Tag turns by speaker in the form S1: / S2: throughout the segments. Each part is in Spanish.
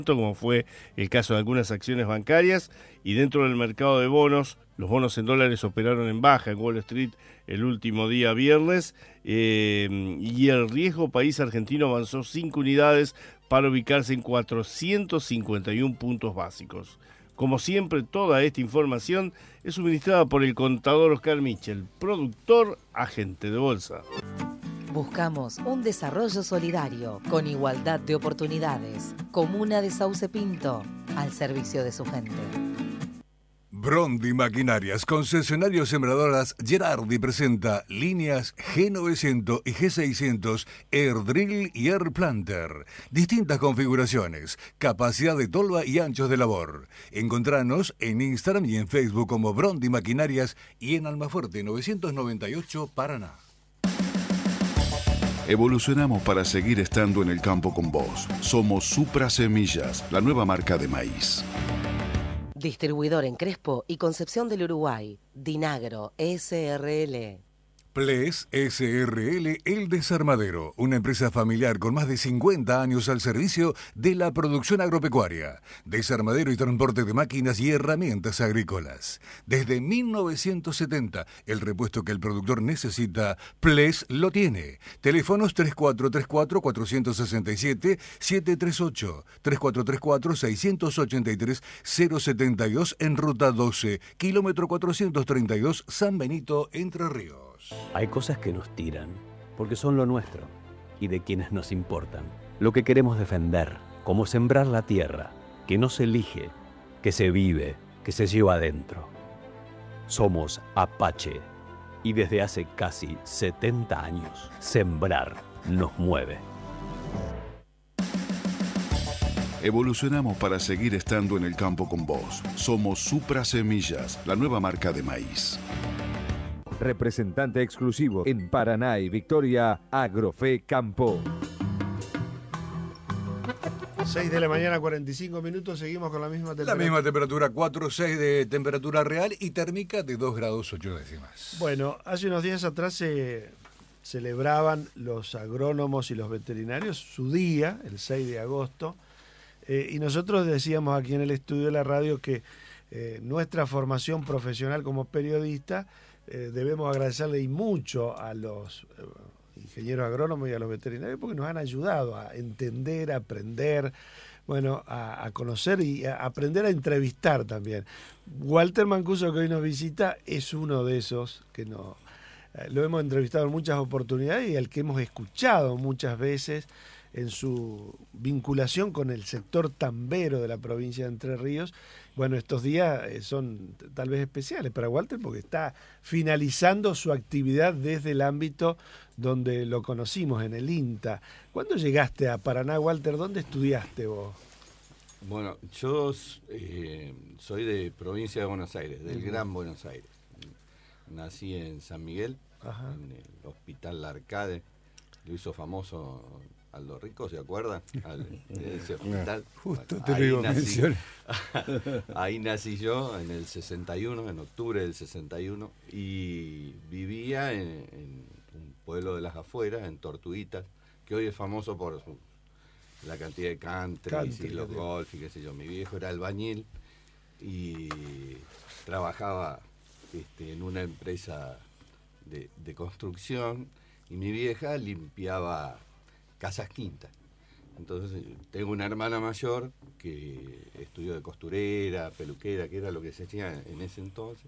S1: como fue el caso de algunas acciones bancarias, y dentro del mercado de bonos, los bonos en dólares operaron en baja en Wall Street el último día viernes, y el riesgo país argentino avanzó 5 unidades para ubicarse en 451 puntos básicos. Como siempre, toda esta información es suministrada por el contador Oscar Michel, productor, agente de bolsa.
S2: Buscamos un desarrollo solidario, con igualdad de oportunidades. Comuna de Sauce Pinto, al servicio de su gente.
S3: Brondi Maquinarias, concesionario sembradoras Gerardi presenta líneas G900 y G600, Air Drill y Air Planter. Distintas configuraciones, capacidad de tolva y anchos de labor. Encontranos en Instagram y en Facebook como Brondi Maquinarias y en Almafuerte 998, Paraná.
S4: Evolucionamos para seguir estando en el campo con vos. Somos Supra Semillas, la nueva marca de maíz.
S2: Distribuidor en Crespo y Concepción del Uruguay. Dinagro S.R.L.
S3: Ples S.R.L. El Desarmadero, una empresa familiar con más de 50 años al servicio de la producción agropecuaria, desarmadero y transporte de máquinas y herramientas agrícolas. Desde 1970, el repuesto que el productor necesita, Ples lo tiene. Teléfonos 3434-467-738, 3434-683-072 en Ruta 12, kilómetro 432, San Benito, Entre Ríos.
S5: Hay cosas que nos tiran, porque son lo nuestro, y de quienes nos importan. Lo que queremos defender, como sembrar la tierra, que no se elige, que se vive, que se lleva adentro. Somos Apache, y desde hace casi 70 años, sembrar nos mueve.
S4: Evolucionamos para seguir estando en el campo con vos. Somos Supra Semillas, la nueva marca de maíz.
S6: Representante exclusivo en Paraná y Victoria, Agrofe Campo.
S7: 6 de la mañana, 45 minutos, seguimos con la misma temperatura.
S3: La misma temperatura, 4,6 de temperatura real y térmica de 2 grados 8 décimas.
S7: Bueno, hace unos días atrás se celebraban los agrónomos y los veterinarios su día, el 6 de agosto, y nosotros decíamos aquí en el estudio de la radio que nuestra formación profesional como periodista debemos agradecerle y mucho a los ingenieros agrónomos y a los veterinarios porque nos han ayudado a entender, a aprender, bueno, a conocer y a aprender a entrevistar también. Walter Mancuso, que hoy nos visita, es uno de esos que lo hemos entrevistado en muchas oportunidades y al que hemos escuchado muchas veces en su vinculación con el sector tambero de la provincia de Entre Ríos. Bueno, estos días son tal vez especiales para Walter porque está finalizando su actividad desde el ámbito donde lo conocimos, en el INTA. ¿Cuándo llegaste a Paraná, Walter? ¿Dónde estudiaste vos?
S8: Bueno, yo soy de provincia de Buenos Aires, del Gran Buenos Aires. Nací en San Miguel, ajá, en el Hospital La Arcade. Lo hizo famoso Aldo Rico, ¿se acuerda? Ese hospital.
S9: Justo bueno, te lo iba a mencionar.
S8: Ahí nací yo en el 61, en octubre del 61, y vivía en un pueblo de las afueras, en Tortuguitas, que hoy es famoso por la cantidad de country y los golf y qué sé yo. Mi viejo era albañil y trabajaba en una empresa de construcción, y mi vieja limpiaba casas quintas. Entonces tengo una hermana mayor que estudió de costurera, peluquera, que era lo que se hacía en ese entonces,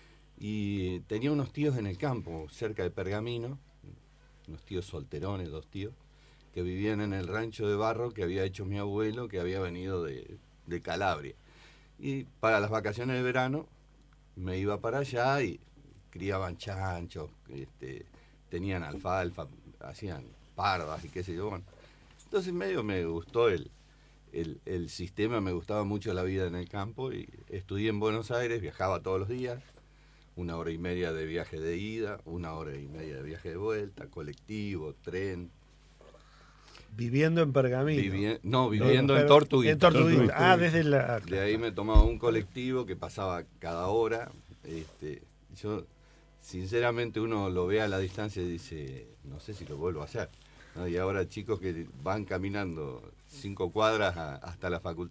S8: y tenía unos tíos en el campo, cerca de Pergamino, unos tíos solterones, 2 tíos, que vivían en el rancho de barro que había hecho mi abuelo, que había venido de Calabria. Y para las vacaciones de verano me iba para allá y criaban chanchos, tenían alfalfa, hacían pardas y qué sé yo. Bueno, entonces medio me gustó el sistema, me gustaba mucho la vida en el campo y estudié en Buenos Aires, viajaba todos los días, 1 hora y media de viaje de ida, 1 hora y media de viaje de vuelta, colectivo, tren.
S7: ¿Viviendo en Pergamino?
S8: Viviendo en Tortuguita.
S7: En Tortuguita. Desde la...
S8: De ahí me tomaba un colectivo que pasaba cada hora. Yo, sinceramente, uno lo ve a la distancia y dice, no sé si lo vuelvo a hacer. ¿no? Y ahora chicos que van caminando 5 cuadras hasta la facultad